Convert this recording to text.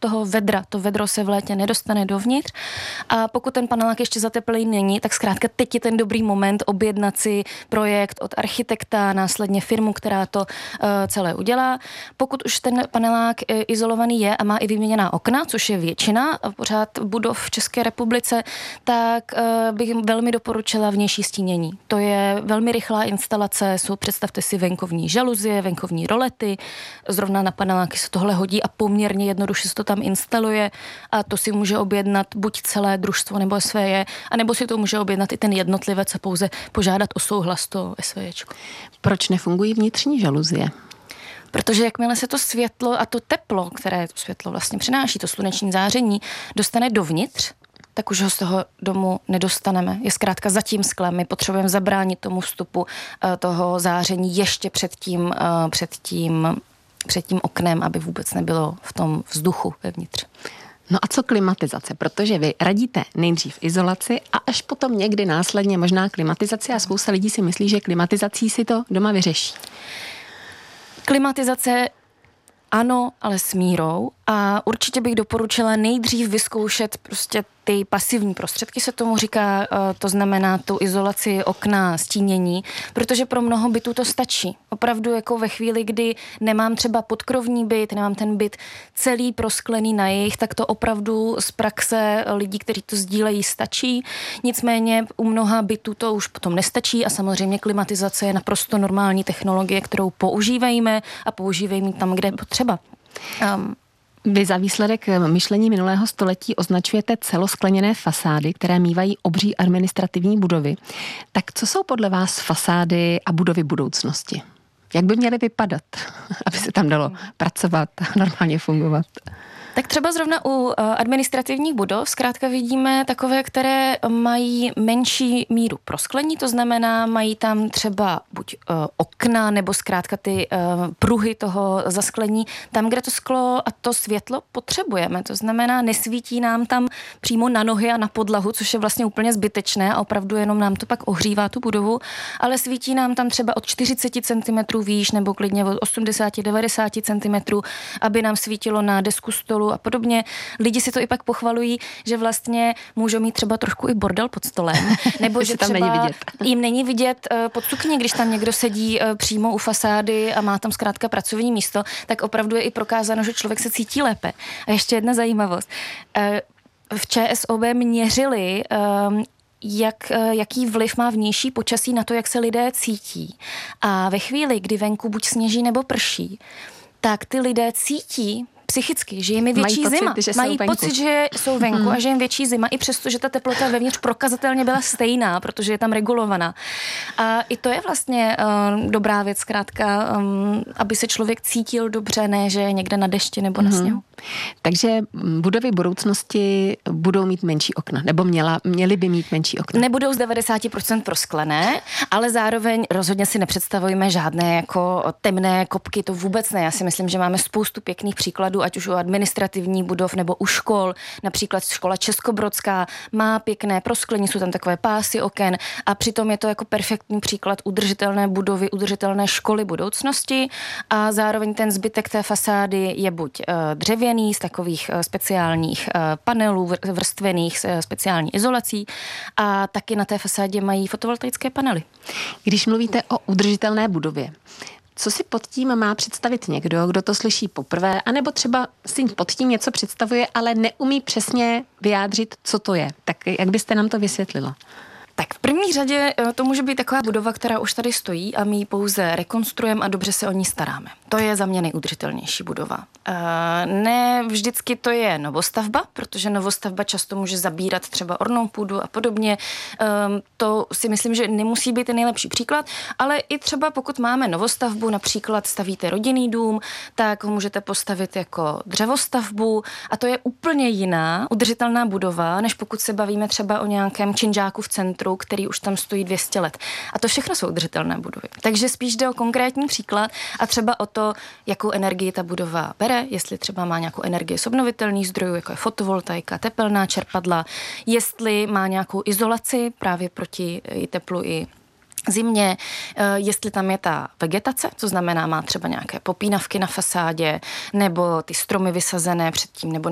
toho vedra. To vedro se v létě nedostane dovnitř a pokud ten panelák ještě zateplý není, tak zkrátka teď je ten dobrý moment objednat si projekt od architekta, následně firmu, která to celé udělá. Pokud už ten panelák izolovaný je a má i vyměněná okna, což je většina pořád budov v České republice, tak bych velmi doporučila vnější stínění. To je velmi rychlá instalace, představte si venkovní žaluzie, venkovní rolety, zrovna na paneláky se tohle hodí a poměrně jednoduše se to tam instaluje a to si může objednat buď celé družstvo nebo SVJ, anebo si to může objednat i ten jednotlivec a pouze požádat o souhlas to SVJčko. Proč nefungují vnitřní žaluzie? Protože jakmile se to světlo a to teplo, které to světlo vlastně přináší, to sluneční záření, dostane dovnitř, tak už ho z toho domu nedostaneme. Je zkrátka za tím sklem. My potřebujeme zabránit tomu vstupu toho záření ještě před tím oknem, aby vůbec nebylo v tom vzduchu vevnitř. No a co klimatizace? Protože vy radíte nejdřív izolaci a až potom někdy následně možná klimatizaci a spousta lidí si myslí, že klimatizací si to doma vyřeší. Klimatizace ano, ale s mírou a určitě bych doporučila nejdřív vyzkoušet prostě ty pasivní prostředky, se tomu říká, to znamená tu izolaci okna, stínění, protože pro mnoho bytů to stačí. Opravdu jako ve chvíli, kdy nemám třeba podkrovní byt, nemám ten byt celý prosklený na jejich, tak to opravdu z praxe lidí, kteří to sdílejí, stačí. Nicméně u mnoha bytů to už potom nestačí a samozřejmě klimatizace je naprosto normální technologie, kterou používejme a používejme tam, kde je potřeba. Vy za výsledek myšlení minulého století označujete celoskleněné fasády, které mívají obří administrativní budovy. Tak co jsou podle vás fasády a budovy budoucnosti? Jak by měly vypadat, aby se tam dalo pracovat a normálně fungovat? Tak třeba zrovna u administrativních budov zkrátka vidíme takové, které mají menší míru prosklení, to znamená, mají tam třeba buď okna nebo zkrátka ty pruhy toho zasklení, tam, kde to sklo a to světlo potřebujeme. To znamená, nesvítí nám tam přímo na nohy a na podlahu, což je vlastně úplně zbytečné a opravdu jenom nám to pak ohřívá tu budovu, ale svítí nám tam třeba od 40 cm výš nebo klidně od 80-90 cm, aby nám svítilo na desku stolu a podobně. Lidi si to i pak pochvalují, že vlastně můžou mít třeba trošku i bordel pod stolem, nebo že tam třeba není vidět. Jim není vidět pod sukni, když tam někdo sedí přímo u fasády a má tam zkrátka pracovní místo, tak opravdu je i prokázáno, že člověk se cítí lépe. A ještě jedna zajímavost. V ČSOB měřili jaký vliv má vnější počasí na to, jak se lidé cítí. A ve chvíli, kdy venku buď sněží nebo prší, tak ty lidé cítí psychicky, že jim je větší zima. Mají pocit, že jsou venku a že jim větší zima, i přesto, že ta teplota vevnitř prokazatelně byla stejná, protože je tam regulovaná. A i to je vlastně dobrá věc, zkrátka, aby se člověk cítil dobře, ne, že je někde na dešti nebo na sněhu. Takže budovy budoucnosti budou mít menší okna, nebo měly by mít menší okna. Nebudou z 90% prosklené, ale zároveň rozhodně si nepředstavujeme žádné jako temné kopky, to vůbec ne. Já si myslím, že máme spoustu pěkných příkladů, ať už u administrativních budov nebo u škol. Například škola Českobrodská má pěkné prosklení, jsou tam takové pásy oken a přitom je to jako perfektní příklad udržitelné budovy, udržitelné školy budoucnosti a zároveň ten zbytek té fasády je buď dřevěný z takových speciálních panelů vrstvených s speciální izolací a taky na té fasádě mají fotovoltaické panely. Když mluvíte o udržitelné budově, co si pod tím má představit někdo, kdo to slyší poprvé, anebo třeba si pod tím něco představuje, ale neumí přesně vyjádřit, co to je? Tak jak byste nám to vysvětlila? Tak v první řadě to může být taková budova, která už tady stojí a my ji pouze rekonstruujeme a dobře se o ní staráme. To je za mě nejudržitelnější budova. Ne vždycky to je novostavba, protože novostavba často může zabírat třeba ornou půdu a podobně. To si myslím, že nemusí být ten nejlepší příklad, ale i třeba pokud máme novostavbu, například stavíte rodinný dům, tak ho můžete postavit jako dřevostavbu a to je úplně jiná udržitelná budova, než pokud se bavíme třeba o nějakém činžáku v centru, který už tam stojí 200 let. A to všechno jsou udržitelné budovy. Takže spíš jde o konkrétní příklad a třeba o to, jakou energii ta budova bere, jestli třeba má nějakou energii z obnovitelných zdrojů, jako je fotovoltaika, tepelná čerpadla, jestli má nějakou izolaci právě proti teplu i zimě, jestli tam je ta vegetace, to znamená má třeba nějaké popínavky na fasádě, nebo ty stromy vysazené předtím, nebo